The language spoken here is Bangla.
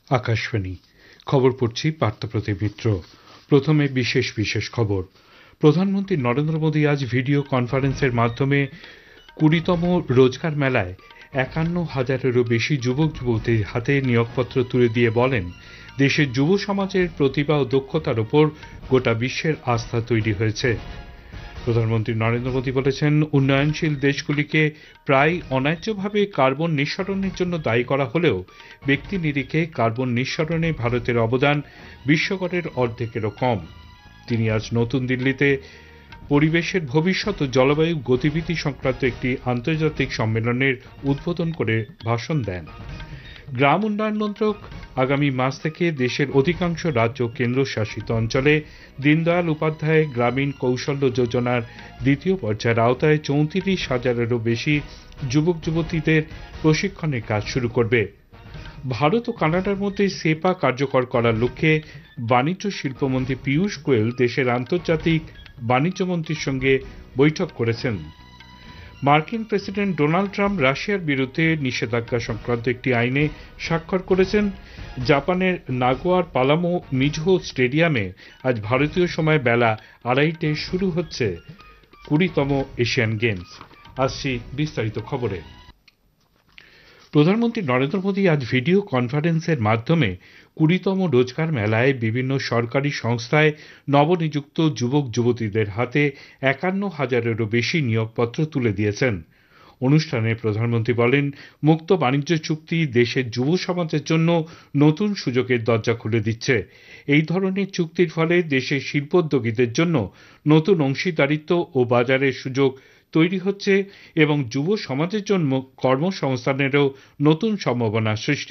আকাশবাণী খবর পড়ছি পার্থপ্রতিম মিত্র। প্রথমে বিশেষ বিশেষ খবর। প্রধানমন্ত্রী নরেন্দ্র মোদী আজ ভিডিও কনফারেন্সের মাধ্যমে 20তম রোজগার মেলায় 51,000-এরও বেশি যুবক যুবতীর হাতে নিয়োগপত্র তুলে দিয়ে বলেন, দেশের যুব সমাজের প্রতিভা ও দক্ষতার ওপর গোটা বিশ্বের আস্থা তৈরি হয়েছে। প্রধানমন্ত্রী নরেন্দ্র মোদী বলেছেন, উন্নয়নশীল দেশগুলিকে প্রায় অন্যায্যভাবে কার্বন নিঃসরণের জন্য দায়ী করা হলেও ব্যক্তি নিরিখে কার্বন নিঃসরণে ভারতের অবদান বিশ্বকরের অর্ধেকেরও কম। তিনি আজ নতুন দিল্লিতে পরিবেশের ভবিষ্যৎ ও জলবায়ু গতিবিধি সংক্রান্ত একটি আন্তর্জাতিক সম্মেলনের উদ্বোধন করে ভাষণ দেন। গ্রাম উন্নয়ন মন্ত্রক আগামী মাস থেকে দেশের অধিকাংশ রাজ্য ও কেন্দ্রশাসিত অঞ্চলে দীনদয়াল উপাধ্যায় গ্রামীণ কৌশল্য যোজনার দ্বিতীয় পর্যায়ের আওতায় 34,000-এরও বেশি যুবক যুবতীদের প্রশিক্ষণের কাজ শুরু করবে। ভারত ও কানাডার মধ্যে সেপা কার্যকর করার লক্ষ্যে বাণিজ্য শিল্পমন্ত্রী পীযূষ গোয়েল দেশের আন্তর্জাতিক বাণিজ্য মন্ত্রীর সঙ্গে বৈঠক করেছেন। মার্কিন প্রেসিডেন্ট ডোনাল্ড ট্রাম্প রাশিয়ার বিরুদ্ধে নিষেধাজ্ঞা সংক্রান্ত একটি আইনে স্বাক্ষর করেছেন। জাপানের নাগোয়ার পালামো মিজহো স্টেডিয়ামে আজ ভারতীয় সময় বেলা 2:30টায় শুরু হচ্ছে 20তম এশিয়ান গেমস। আসছি বিস্তারিত খবরে। প্রধানমন্ত্রী নরেন্দ্র মোদী আজ ভিডিও কনফারেন্সের মাধ্যমে 20তম রোজগার মেলায় বিভিন্ন সরকারি সংস্থায় নবনিযুক্ত যুবক যুবতীদের হাতে 51,000-এরও বেশি নিয়োগপত্র তুলে দিয়েছেন। অনুষ্ঠানে প্রধানমন্ত্রী বলেন, মুক্ত বাণিজ্য চুক্তি দেশের যুব সমাজের জন্য নতুন সুযোগের দরজা খুলে দিচ্ছে। এই ধরনের চুক্তির ফলে দেশের শিল্পোদ্যোগীদের জন্য নতুন অংশীদারিত্ব ও বাজারের সুযোগ তৈরি হচ্ছে এবং যুব সমাজের জন্য কর্মসংস্থানেরও নতুন সম্ভাবনা সৃষ্টি